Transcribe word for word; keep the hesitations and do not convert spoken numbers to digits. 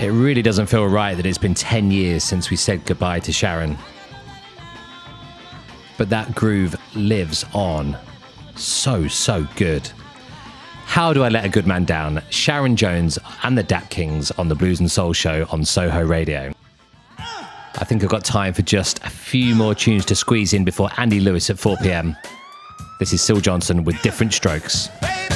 It really doesn't feel right that it's been ten years since we said goodbye to Sharon. But that groove lives on. So, so good. How Do I Let a Good Man Down? Sharon Jones and the Dap Kings on the Blues and Soul Show on Soho Radio. I think I've got time for just a few more tunes to squeeze in before Andy Lewis at four p.m. This is Syl Johnson with Different Strokes. Baby.